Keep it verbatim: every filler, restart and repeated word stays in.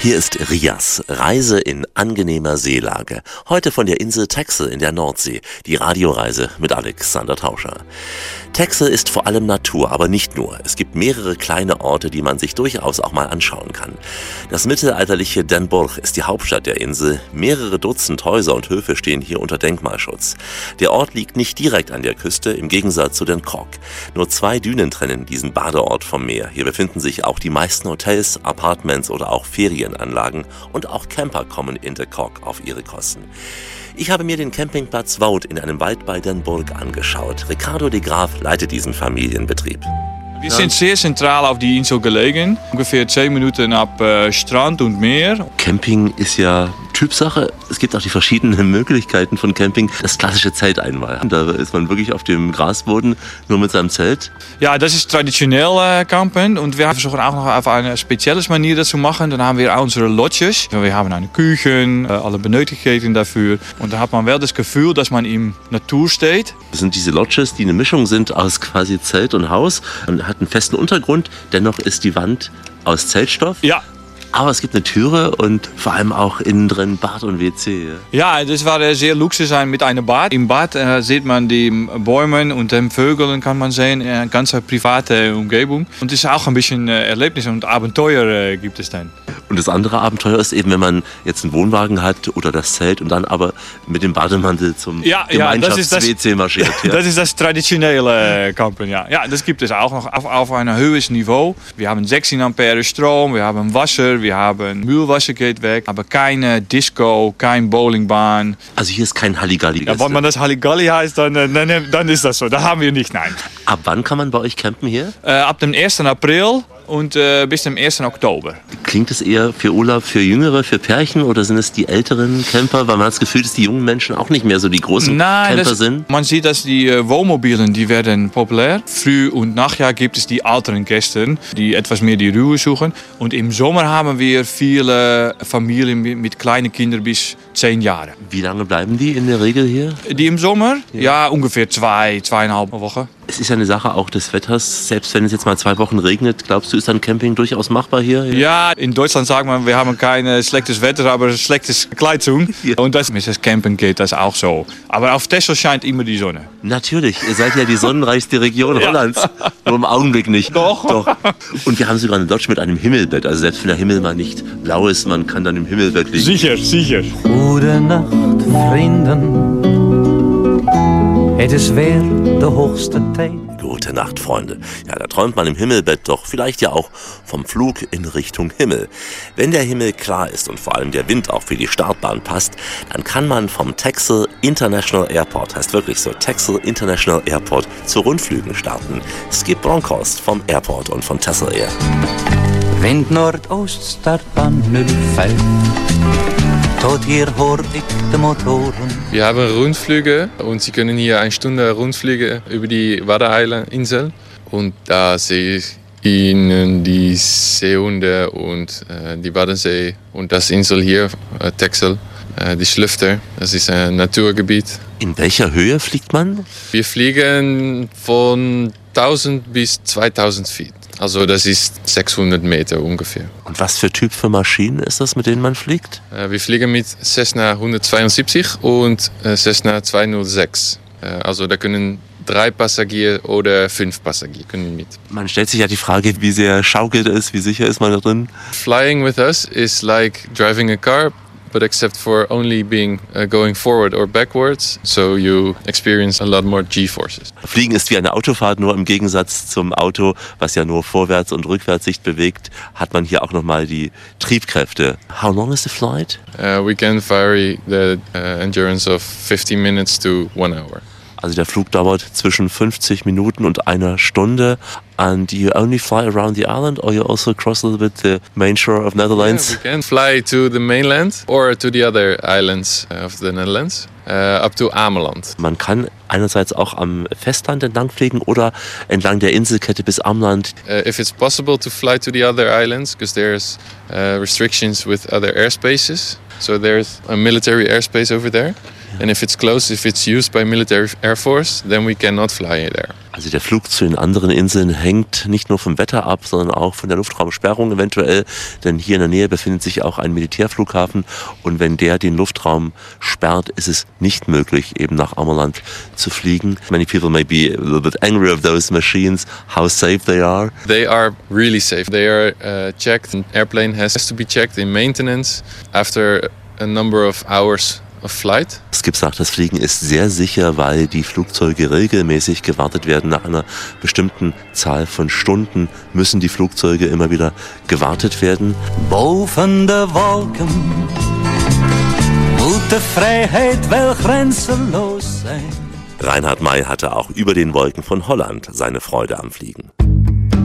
Hier ist Rias, Reise in angenehmer Seelage. Heute von der Insel Texel in der Nordsee, die Radioreise mit Alexander Tauscher. Texel ist vor allem Natur, aber nicht nur. Es gibt mehrere kleine Orte, die man sich durchaus auch mal anschauen kann. Das mittelalterliche Den Burg ist die Hauptstadt der Insel. Mehrere Dutzend Häuser und Höfe stehen hier unter Denkmalschutz. Der Ort liegt nicht direkt an der Küste, im Gegensatz zu Den Krok. Nur zwei Dünen trennen diesen Badeort vom Meer. Hier befinden sich auch die meisten Hotels, Apartments oder auch Ferienanlagen und auch Camper kommen in Den Krok auf ihre Kosten. Ich habe mir den Campingplatz Woud in einem Wald bei Den Burg angeschaut. Ricardo de Graaf leitet diesen Familienbetrieb. Wir sind sehr zentral auf die Insel gelegen, ungefähr zehn Minuten ab äh, Strand und Meer. Camping ist ja Typsache. Es gibt auch die verschiedenen Möglichkeiten von Camping. Das klassische Zelteinweih. Da ist man wirklich auf dem Grasboden nur mit seinem Zelt. Ja, das ist traditionell äh, campen und wir versuchen auch noch auf eine spezielle Manier das zu machen. Dann haben wir unsere Lodges. Wir haben eine Küche, äh, alle Benötigungen dafür. Und da hat man wel das Gefühl, dass man im Natur steht. Das sind diese Lodges, die eine Mischung sind aus quasi Zelt und Haus. Man hat einen festen Untergrund, dennoch ist die Wand aus Zeltstoff. Ja. Aber es gibt eine Türe und vor allem auch innen drin Bad und W C. Ja, ja das war sehr Luxus mit einem Bad. Im Bad äh, sieht man die Bäume und den Vögeln kann man sehen, eine ganz private Umgebung. Und es ist auch ein bisschen äh, Erlebnis und Abenteuer äh, gibt es dann. Und das andere Abenteuer ist eben, wenn man jetzt einen Wohnwagen hat oder das Zelt und dann aber mit dem Bademantel zum ja, Gemeinschafts-W C ja, marschiert. Ja. Das ist das traditionelle Campen, ja. Ja, das gibt es auch noch auf, auf einem höheren Niveau. Wir haben sechzehn Ampere Strom, wir haben Wasser, wir haben Mühlwasser geht weg, aber keine Disco, kein Bowlingbahn. Also hier ist kein Halligalli. Ja, wenn man das Halligalli heißt, dann, dann, dann ist das so. Da haben wir nicht, nein. Ab wann kann man bei euch campen hier? Äh, ab dem ersten April und äh, bis zum ersten Oktober. Klingt es eher für Urlaub für Jüngere, für Pärchen oder sind es die älteren Camper? Weil man hat das Gefühl, dass die jungen Menschen auch nicht mehr so die großen Nein, Camper das, sind. Man sieht, dass die äh, Wohnmobilen, die werden populär. Früh- und Nachjahr gibt es die älteren Gäste, die etwas mehr die Ruhe suchen. Und im Sommer haben wir viele Familien mit, mit kleinen Kindern bis zehn Jahre. Wie lange bleiben die in der Regel hier? Die im Sommer? Ja, ja ungefähr zwei, zweieinhalb Wochen. Es ist ja eine Sache auch des Wetters. Selbst wenn es jetzt mal zwei Wochen regnet, glaubst du, ist dann Camping durchaus machbar hier? Ja, in Deutschland sagt man, wir haben kein schlechtes Wetter, aber schlechtes Kleidung. Ja. Und das, mit das Campen geht das auch so. Aber auf Texel scheint immer die Sonne. Natürlich, ihr seid ja die sonnenreichste Region Hollands. Nur im Augenblick nicht. Doch. Doch. Und wir haben sogar eine Lodge mit einem Himmelbett. Also selbst wenn der Himmel mal nicht blau ist, man kann dann im Himmelbett liegen. Sicher, sicher. Gute Nacht, Vrienden. Het is weer de hoogste tijd. Gute Nacht, Freunde. Ja, da träumt man im Himmelbett doch vielleicht ja auch vom Flug in Richtung Himmel. Wenn der Himmel klar ist und vor allem der Wind auch für die Startbahn passt, dann kann man vom Texel International Airport, heißt wirklich so, Texel International Airport, zu Rundflügen starten. Skip Bronkhorst vom Airport und von Texel Air. Wind Nordost, Startbahn null vijf. Tot hier hoor ik de Motoren. Wir haben Rundflüge und Sie können hier eine Stunde Rundflüge über die Waddeneiland-Insel. Und da sehe ich Ihnen die Seehunde und äh, die Waddensee und das Insel hier, äh, Texel, äh, die Schlüfter. Das ist ein Naturgebiet. In welcher Höhe fliegt man? Wir fliegen von tausend bis zweitausend Feet. Also das ist sechshundert Meter ungefähr. Und was für Typ für Maschinen ist das, mit denen man fliegt? Wir fliegen mit Cessna hundertzweiundsiebzig und Cessna zweihundertsechs. Also da können drei Passagiere oder fünf Passagiere können mit. Man stellt sich ja die Frage, wie sehr schaukelt es, wie sicher ist man da drin? Flying with us is like driving a car, but except for only being uh, going forward or backwards, so you experience a lot more G-forces. Fliegen ist wie eine Autofahrt, nur im Gegensatz zum Auto, was ja nur vorwärts und rückwärts sich bewegt, hat man hier auch nochmal die Triebkräfte. How long is the flight? Uh, we can vary the uh, endurance of fifteen minutes to one hour. Also der Flug dauert zwischen fünfzig Minuten und einer Stunde. And you only fly around the island, or you also cross a little bit the main shore of Netherlands? Yeah, we can fly to the mainland or to the other islands of the Netherlands, uh, up to Ameland. Man kann einerseits auch am Festland entlang fliegen oder entlang der Inselkette bis Ameland. Uh, if it's possible to fly to the other islands, because there's uh, restrictions with other airspaces. So there's a military airspace over there. And if it's closed, if it's used by military air force, then we cannot fly there. Also der Flug zu den anderen Inseln hängt nicht nur vom Wetter ab, sondern auch von der Luftraumsperrung eventuell, denn hier in der Nähe befindet sich auch ein Militärflughafen und wenn der den Luftraum sperrt, ist es nicht möglich, eben nach Ammerland zu fliegen. Many people may be a little bit angry of those machines, how safe they are. They are really safe. They are uh, checked. An airplane has to be checked in maintenance after a number of hours of flight. Skip sagt, das Fliegen ist sehr sicher, weil die Flugzeuge regelmäßig gewartet werden. Nach einer bestimmten Zahl von Stunden müssen die Flugzeuge immer wieder gewartet werden. Boven de Wolken moet de Freiheit wel grenzenlos sein. Reinhard May hatte auch über den Wolken von Holland seine Freude am Fliegen.